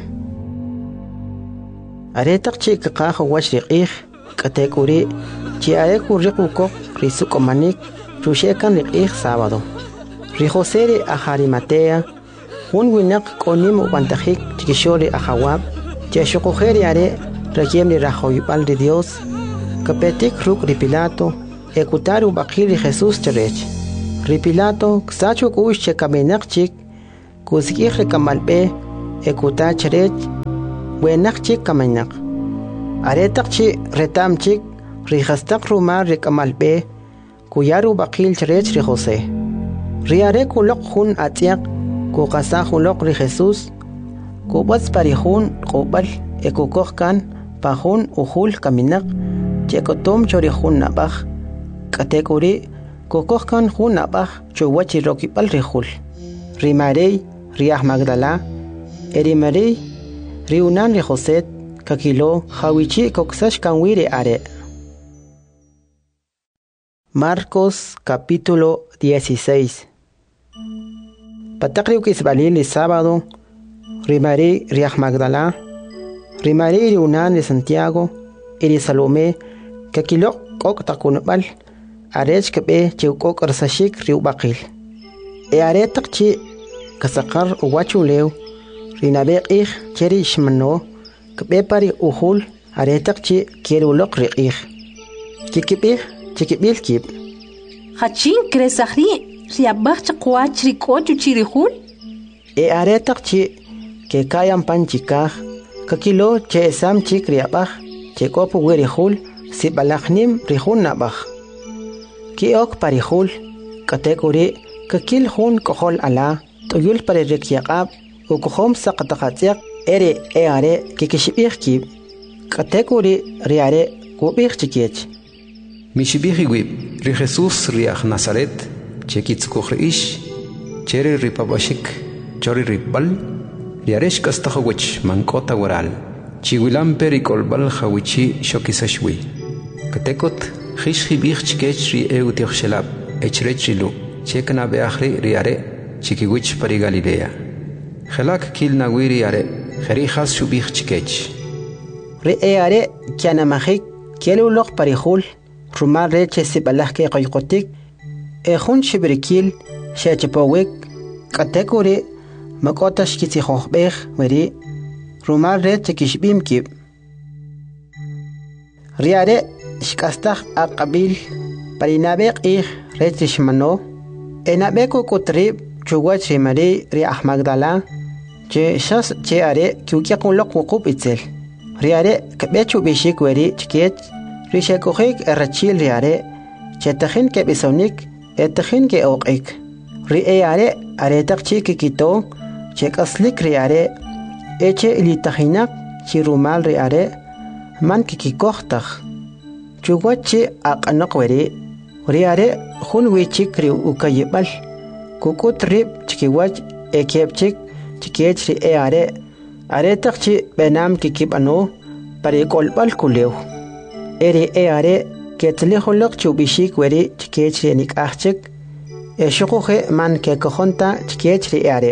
Aretakchi kakajo wach riqih, katekuri, chi areku riqukok risukomanik, rushekan riqih sábado. Rijoseri ajarimatea, un winak konim ubantajik chikishori ajawab, cheshokojeri are, rekiem ni rajoypal de Dios, kapetik ruk ripilato, ekutaru bakiri Jesús cherech. Ripilato, ksachu kush chekamenak chik, kusikih rekamalpe, ekuta cherech buenak chik kamanak aretak chi retam chik rihastak rumar rikamalbe kuyaru bakil cherech ri José riare kulok hun atiak ku qasa hulok ri Jesús ku bats parihun qobal ekukokkan pahun uhul kaminak chekotom chorihun nabaj katekuri kokokkan hun nabaj chuwachi rokipal rihul rimarei riah Magdala erimarei riunan ri José kakilo hawichi koksash kanwire are. Marcos capítulo 16. Patakriu kisbalil el sábado rimarei riah Magdala rimarei riunan de Santiago eri Salomé kakilo kok takunbal arech kebe chukok arsashik riu bakil e are takchi kasakar uwachuleu rinabe ich cheri shmano kebe pari uhul are takchi kerulok ri ich kikibih chikibil kib hachin kresahri riabach chqwach rikochu chirihul e are takchi ke kayan panchikah kakilo che sam chik riabach che kopu werihul si balachnim rihun nabach ki ok parihul katekuri kakil hun kohol ala toyul pare rekyaqab u kohom saqataqatiq ere e are kikishibih kib katekuri riare kubih chikech Mishibihi wib ri Jesús riach Nazaret chekitz kukhrish chere ripabashik chori ripbal riaresh kastahawich mankota waral chiwilam perikolbal hawichi shokisashwi katekot khishhi bih chikech ri eutich shelab echrechrilu chekna beakhri riare chikiwich pari Galilea khalak kilna wiri are kharihas shubih chikech ri are kana mahik kelulok parihul rumar reche sibalah ke qayqotik ehun shibrikil shachpawek katekuri makotash kiti khokhbeh weri rumar reche kishbim kib riare shkastah aqabil parinabek ich reche shmano enabeko kutrib chuwach rimari riah Magdala che shas che are kyukyaqulok wuqub itzel riare kabechu bishik weri chket Rishakuhik erachil riare, chetahin ke bisonik, etahin ke oqik. Riare aretak chikikito, chekaslik riare, eche ilitahinak, chirumal riare, man kikikohtach. Chuwachi aqanakweri, riare hunwichik ri ukayibal, kukut rib chikiwach ekepchik, chikech riare, aretak chi benam kikibano, parikolbal kuleu. eri are ketlihulok chubishik weri chikechri nik achik eshukuhe man ke kohonta chikechri are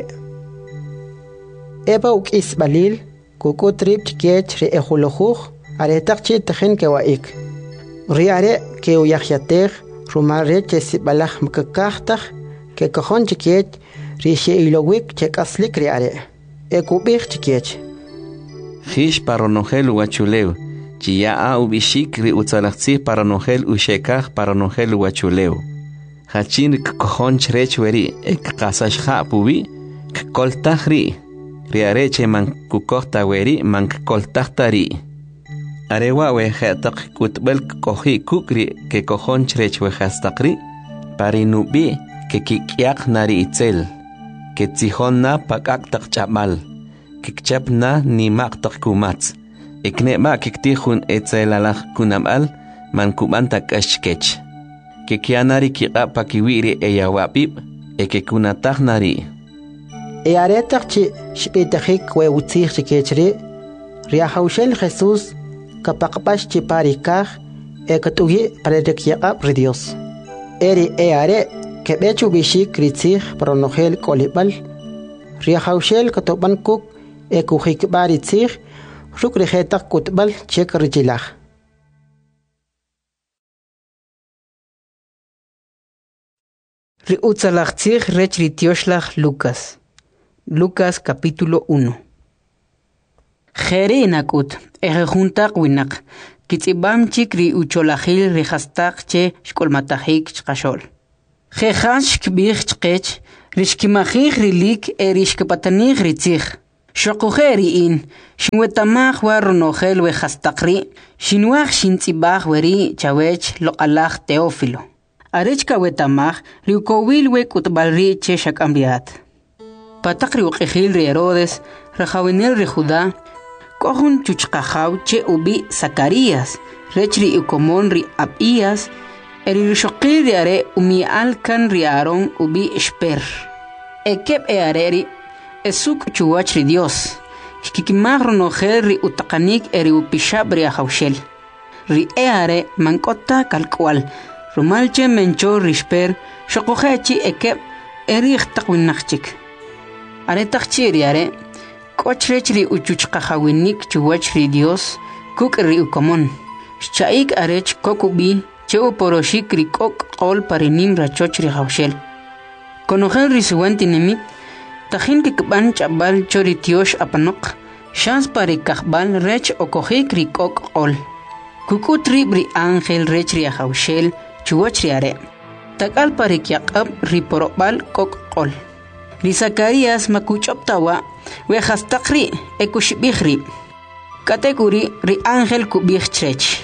eba uk isbalil kukutrib chikechri ehuluhuh are takchi tahin ke waik riare ke uyakhyater rumare chesibalach mkakahtach ke kohon chikech rishi ilowik chekaslik riare ekubich chikech Hish paronogel wachuleu Chia ubishik ri utzalachzi paranogel ushekaj paranogel wachuleu. Hachin kkohon chrech weri ek qasashha pubi kkoltaj ri. Riareche man kukohta weri man kkoltajta ri. Arewa we khataq kutbel kohi kukri ke kohon chrech we hastaqri parinubi ke kikyaq nari itzel. Ke tzihonna pakak taqchamal. Kikchapna ni maqtaq kumatz. Ekne ma kiktihun etzelalaj kunamal man kubantak ashkech. Kekianari kiqa pakiwiri eyawapib ekekunatag nari. Earetak chi shpitajik we utzih chikechri riahaushel Jesús kapaqpash chiparikaj ekatugi parerekyaqab ri Dios. Eri eare kebechu bishik ritzih pronogel kolibal riahaushel katobankuk ekujikbar itzih Rukrihetak kutbal chek rijilach. Riutzalachtzich rech ritioslach Lucas. Lucas capítulo 1. Jere inakut, ejejuntak winak, kitzibam chik ri ucholahil rihastak che shkolmatahik chkashol. Jejash kbich chkech, rishkimahich rilik erishkapatanih ritzich. شقوخيري إن شنوتماخ ورنوخيل وخستقري شنواخ شنتباخ وري تشاويش لقلاخ تيوفيلو أريشكا وتماخ ريوكوويل وكتبالري تشيشك أمريات باتقري وقخيل ريرودس رخاوينيل ريخودا كوهن تشقاخاو تشي أوبي سكارياس ريشري إكومون ري أبئياس ريشقيل رياري أميال كان ريارون أوبي إشبير إكيب إياريري السوق تشواتش ديوس كيكماغ رنوخيل ري أتقانيك ري وبيشاب ري أخوشيل ري إياري منكوتا كالكوال رومالجي منشو ريشبير شقوخيتي إكيب إريخ تقوين نخشيك أري تخشير ياري كوتشريش ري أجوشقا خاوينيك تشواتش ري ديوس كوك ري أكمون شايك أريش كوكو بي تشو بوروشيك ري كوك قول بارينيم راتشوش ري خاوشيل كونوخيل ري سوانتي نميت تخين كبان چابال چوري تيوش أبنوق شانس باري كخبال ريش أكوخيك ري كوك قول كوكو تريب ري آنخيل ريش ري خاوشيل چووش ري أري تقال باري كيقب ري بروبال كوك قول ري سكارياس مكوچوب تاوا ويخستقري اكوش بيخري كاتيجوري ري آنخيل كوبيخ چريش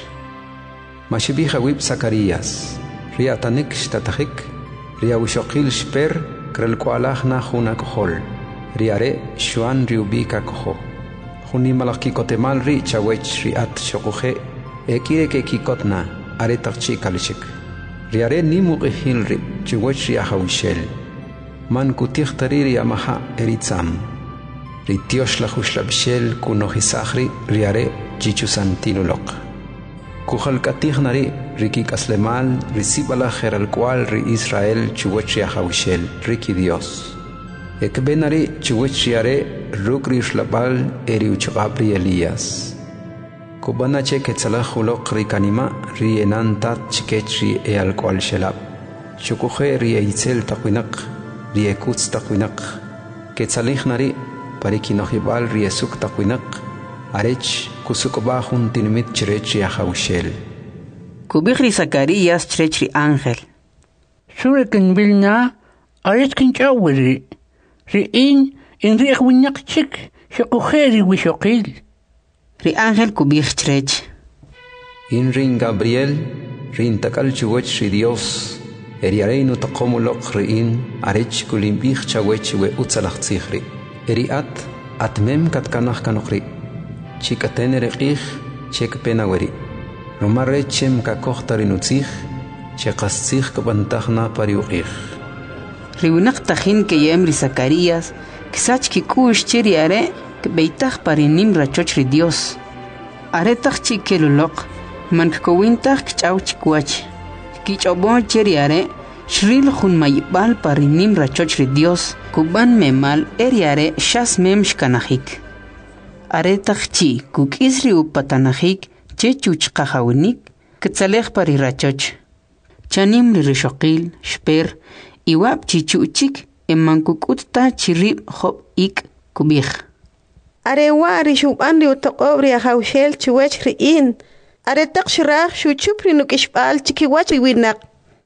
ماشي بيخويب سكارياس ري أتانيك شتاتخيك ري أوشوقيل شبير كرلكوالخنا خونا كخول رياري شوان ريوبيكا كخو خوني ملقي كوتمال ري چاويش ريات شقوخي اكيري كي كوتنا اري تخشي كالشك رياري نيمو قهيل ري چويش ري اخوشيل من كوتيخ تريري يامها اريتسام ري تيوش لخوش لبشيل كونوخي ساخري رياري جيچو سانتينو لوق كوخل كاتيخ ناري ريكي كاسلمال ريسيبالا خير الكوال ري إسرائيل چووش يخاوشيل ريكي ديوس اكبناري چووش ياري روك ريشلبال اريو چغابري الياس كوبانا چه كتسلا خلوق ريكانيما ري انان تات چكيچ ري اي الكوال شلاب چوكوخي ري ايتسل تقوينق ري اكوتس تقوينق كتساليخ ناري باريكي نخيبال ري اسوك تقوينق أريج كوسوك باخون تنميت چريچ يا خوشيل كوبيخري سكارياس چريچ ري آنخل سوركن بلنا أريج كنچاوري ريين إن ريخ ونقشك شقو خيري وشقيل ري آنخل كوبيخ چريچ إن رين غابريل رين تقل چووچ ري ديوس إريارينو تقومو لوق ريين أريج كولين بيخ چاوچ و أتسلخ تيخري إريات أتمم كتكنخ كنقري چيكتين رقيخ چيك بيناوري روماري چم كاكوختاري نوتيخ چيقاستيخ كبنتاخنا پاريوقيخ ريونق تخين كيامري سكارياس كساچ كي كوش چيري اره كبيتاخ پارينيم راچوچ ري ديوس اره تخ چي كيلولوق من كوين تخ كچاو چكواچ كي چوبون چيري اره شريل خون مايبال پارينيم راچوچ ري ديوس كوبان ممال اري اره شاس ممش كناخيك أري تخشي كوك إسري وبطانخيك تشيچوچ قخاونيك كتساليخ باري راچوچ چانيم ريشوقيل شبير إيواب چيچوچيك إمان كوكوت تا چريب خوب إيك كوبيخ أري واري شوبان ريو تقوبري أخاوشيل چووچ رئين أري تقشراخ شو چوبري نوكشبال چكي واچ ريويناق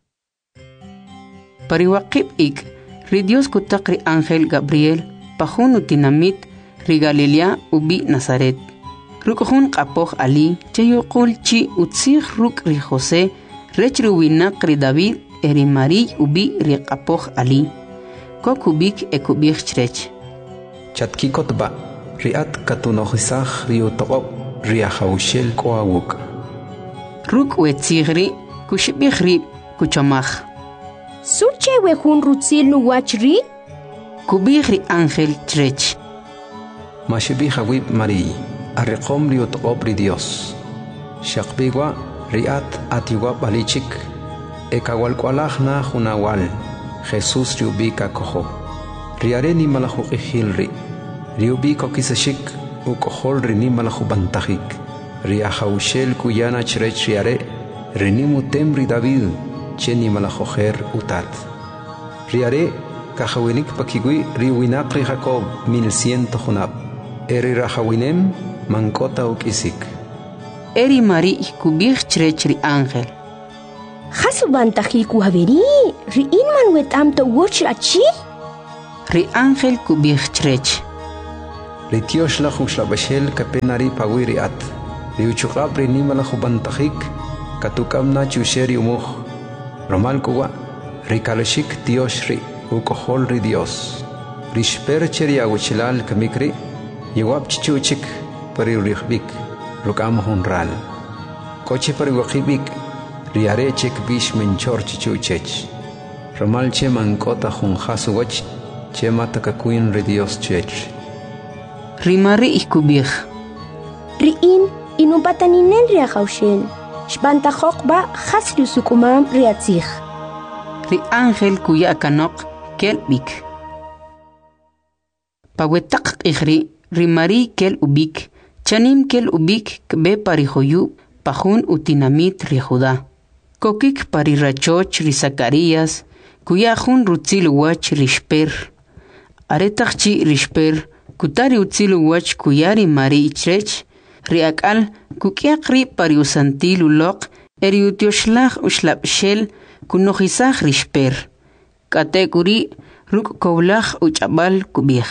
باري واقب إيك ريديوس كتقري آنخيل غابرييل بخونو تيناميت ري غاليليا وبي نصاريت ركخون قابوخ علي تيوقول چي وتسيخ روك ري خوسي ريچ رويناق ري داويد اري ماري وبي ري قابوخ علي كوكو بيك اكوبيخ چريچ چاتكي كتبا ريات كتونوخساخ ريو تقوب ري اخوشيل كواوك روك وتسيغري كوشبيخ ري كوچماخ سوچي وخون روتسيل نواچري كوبيخ ري آنخيل چريچ ماشي بيخا ويب ماري الرقم ريو تقوبري ديوس شاقبيغوا ريات اتيوا باليچيك اكاوال كوالاخنا خناوال خيسوس ريو بيكا كوخو رياريني ملخو خيل ري ريو بيكو كيسشيك وكوخول ريني ملخو بنتخيك ريا خوشيل كويانا چريچ رياري رينيمو تمري داويد چني ملخو خير وتات رياري كخوينيك باكيغوي ريويناق ري جاكوب 1100 خناب اري راخوينم مانكوتا وكيسيك اري ماري كوبيخ چريچ ري آنخل خسو بانتخيكو هبري ريين من ويتام تووچ راتشي ري آنخل كوبيخ چريچ Ritios la Huxlabashel Capenari Pawiriat, Riuchuqap Rinimala Hubantajik, Katukamna Chusheri Umuj, Romalkuwa, Rikalashik Dioshri, Ukohol Ridios, Rishper Cheriaguchilal Kamikri, Yewap Chichuchik, Paririhbik, Rukam Honral, Kochi Pariwakibik, Riarechik Bish Menchor Chichuchech, Romalche Mankota Hunhasuwach, Chematakakuin Ridios Chech. Rimari ikubih. Riin inupataninen riahaushel. Shbantajok ba hasriu sukumam riatzich. Ri ángel kuya kanok kelbik. Pawetak ihri rimari kel ubik. Chanim kel ubik kbe parihoyu pahun utinamit rihuda. Kokik parirachoch ri Zacarías kuya hun rutzil wach rishper. Aretakchi rishper. Kutari utzilu wach kuyari mari ichrech, riakal kukiakri pariusantilu lok, eriutioshlag ushlapshel kunohisag rishper. Katekuri ruk koulag uchabal kubih.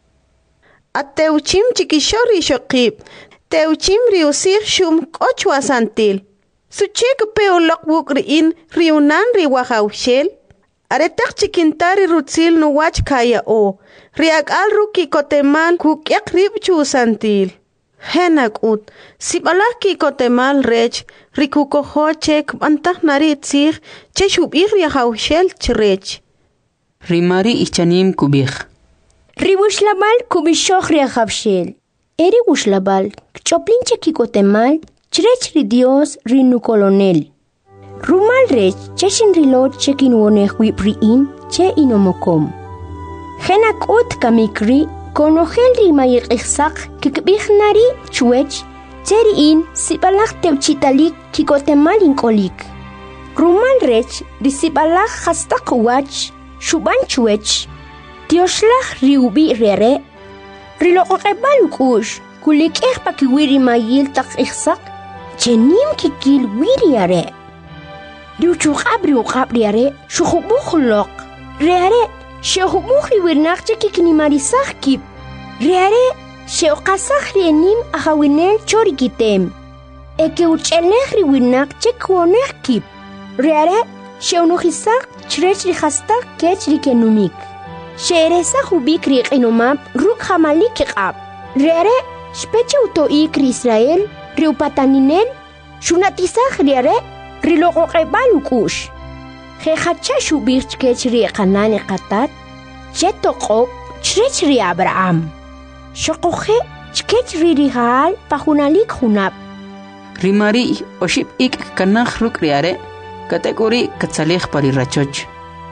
Ateuchim chikishori shokib, teuchim riusir shum kochwa santil. Suchek peolok wukriin riunan riwahaushel. Aretak chikintari rutzil no wach kaya o. Riak al ruki kotemal kukyak ribchu santil. Henak ut, sibalak ki kotemal rech, rikuko hochek bantak narit sir, cheshub riahaushel chrech. Rimari ichanim kubih. Ribuslabal kubishok riahaushel. Eri buslabal, choplinche ki kotemal, chrech ridios rinu colonel. Rumal rech, cheshin rilot chekin wonech wipriin, che inomokom. Henak ut kamikri, konogel rimayir ihsak, kikbichnari chuech, teriin, sibalak teuchitalik, kikotemal inkolik. Rumal rech, risibalak hastak wach, shuban chuech, tioslach riubi rere, rilokokebal ukush, kulik pakiwiri mayil tak ihsak, chenim kikil wiriare. Riuchukab riare, shukubukhulok, reare, Shehubukhri wirnakche kikinimarisach kip. Reare, sheokasach rienim ahawinel chorikitem. Eke uchelechri wirnakche kwonech kip. Reare, sheunuchisak chrech rihastak kech rikenumik. Sheeresach ubik riqinumab ruk hamalik kikab. Reare, speche utoik Israel, riupataninel, shunatisach reare, rilokokebal ukush. Hechacha shubich kech riqanani qatat, chetokop chrech ri Abraham. Shokoche chkech ririhal pahunalik hunap. Rimari oship ik kanach ruk riare, kategori katsalech parirachoch.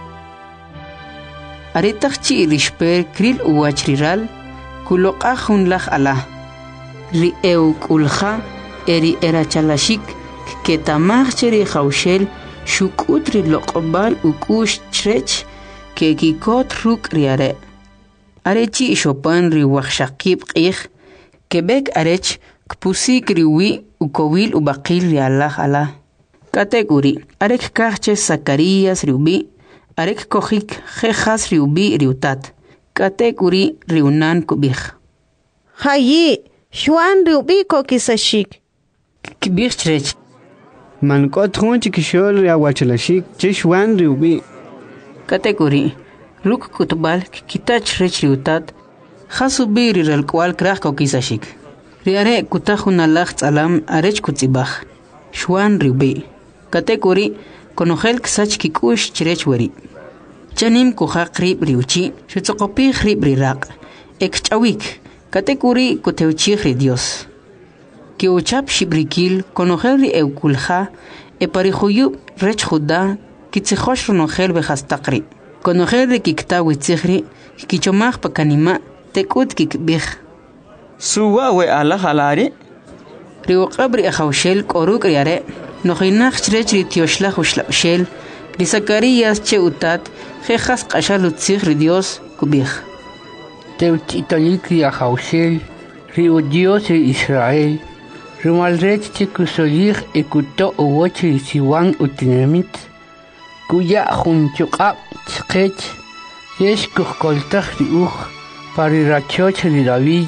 Aretachchi rishper kril uachriral, kulokahun lach ala. Ri kulcha eri erachalashik, ketamach cheri haushel, Shukutri lokobal ukush chrech ke kikot ruk riare. Arechi shopan riwachshakib qih kebek arech kpusik riwi ukowil ubaqil rialah ala. Kategori arek kahche Zacarías riubi arek kohik jejas riubi riutat. Kategori riunan kubih. Hayi Juan riubi kokisashik. Kibih chrech. Mankot hun chikishol riawachalashik cheshwan riubi. Kategori ruk kutbal kitach rech riutat hasubi rirel kwal krach kokisashik. Riare kutahun alach alam arech kutzibach. Shwan riubi. Kategori konogel ksach kikush chrech wari. Chanim kuhaq rib riuchi shutzokopih rib rirak. Ekchawik. Kategori kuteuchih ridios. Que uchap shibrikil konogel eukulja e parihuyu rech juda kitzihosh ronogel bejastakri konogel de kiktawi tzihri kichomach pakanima tekut kikbih suwa we ala halari riu qabri ahawshel koruk riare nohinach chrech ritioshla ushlabshel ri Zacarías che utat jejas qashalu tzihri dios kubih Teutitalik ri ahawshel riu dios Israel Rumalrech chikusoyih ekuto uwochi siwan utinamit kuya junchukab chkech yesh kukoltach riuch parirachoch ri David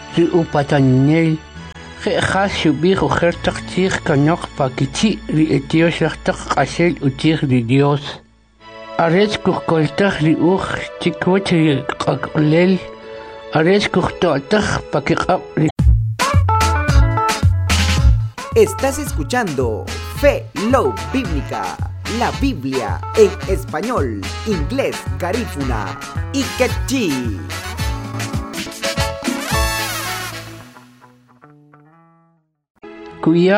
ri upatanel khas shubih ujertak tig kanok pakichi ri etios lachtak qasel utig ri Dios arech kukoltak ri chikwet ri qaklel arech kutotak pakiqab ri. Estás escuchando Fe Love Bíblica, la Biblia en español, inglés, garífuna y quechí. Cuya